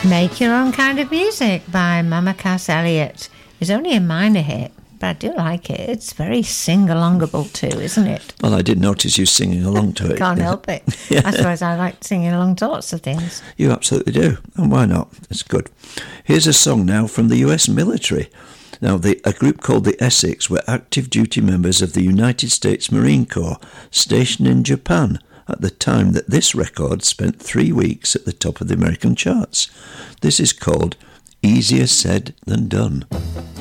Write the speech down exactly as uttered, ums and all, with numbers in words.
Make Your Own Kind of Music by Mama Cass Elliot is only a minor hit, but I do like it. It's very sing-alongable too, isn't it? Well, I did notice you singing along to it. Can't help it. Yeah. I suppose I like singing along to lots of things. You absolutely do, and why not? It's good. Here's a song now from the U S military. Now, the, a group called the Essex were active duty members of the United States Marine Corps stationed in Japan at the time that this record spent three weeks at the top of the American charts. This is called Easier Said Than Done.